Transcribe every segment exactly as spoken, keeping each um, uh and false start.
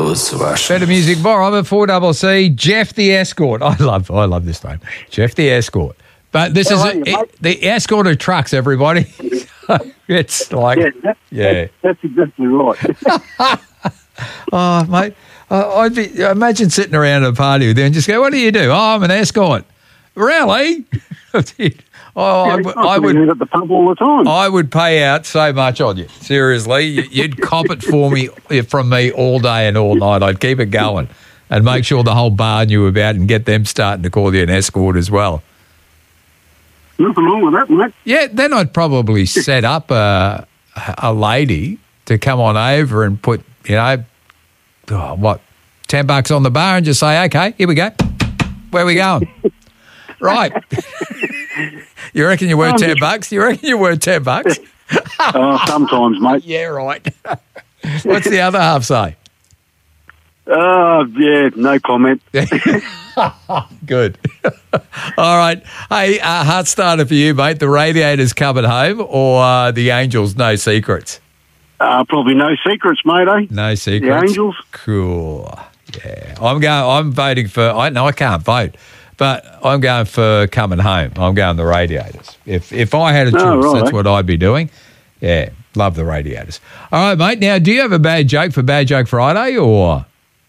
Those Russians. Better music more. I'm at four double C. Jeff the Escort. I love I love this name. Jeff the Escort. But this How is are you, a, mate? it, the escort of trucks, everybody. It's like, Yeah, that, yeah. that- that's exactly right. Oh, mate, uh, I'd be, imagine sitting around at a party with you and just go, what do you do? Oh, I'm an escort. Really? oh, Yeah, I, it's would- nice I to be would here at the pub all the time. I would pay out so much on you. Seriously, You- you'd cop it for me from me all day and all night. I'd keep it going and make sure the whole bar knew about it and get them starting to call you an escort as well. Nothing wrong with that, mate. Yeah, then I'd probably set up a, a lady to come on over and put, you know, oh, what, ten bucks on the bar and just say, okay, here we go. Where are we going? Right. You reckon you're worth Um, ten bucks? You reckon you're worth ten bucks? Oh, sometimes, mate. Yeah, right. What's the other half say? Oh, yeah, no comment. Good. All right. Hey, uh, heart starter for you, mate. The Radiators coming home or uh, the Angels, no secrets? Uh, probably no secrets, mate, eh? No secrets. The Angels. Cool. Yeah. I'm going, I'm voting for, I no, I can't vote, but I'm going for coming home. I'm going the Radiators. If, if I had a choice, Oh, right. that's what I'd be doing. Yeah. Love the Radiators. All right, mate. Now, do you have a bad joke for Bad Joke Friday or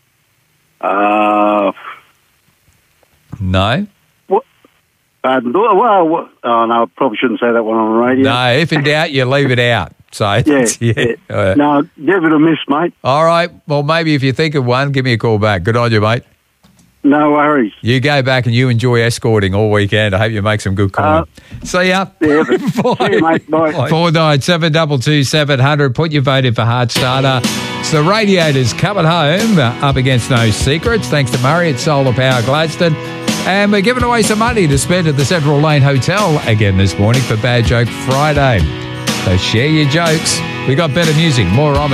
Uh, no? pardon. Well, what, oh, no, I probably shouldn't say that one on the radio. No, if in doubt, you leave it out. So, Yeah, that's- yeah. yeah. Uh, No, never to miss, mate. All right. Well, maybe if you think of one, give me a call back. Good on you, mate. No worries. You go back and you enjoy escorting all weekend. I hope you make some good coin. Uh, See ya. Yeah, but, see you, mate. Bye. Four nine seven two two seven hundred. Put your vote in for Hard Starter. It's the Radiators coming home uh, up against No Secrets. Thanks to Murray at Solar Power Gladstone. And we're giving away some money to spend at the Central Lane Hotel again this morning for Bad Joke Friday. So share your jokes. We got better music. More on.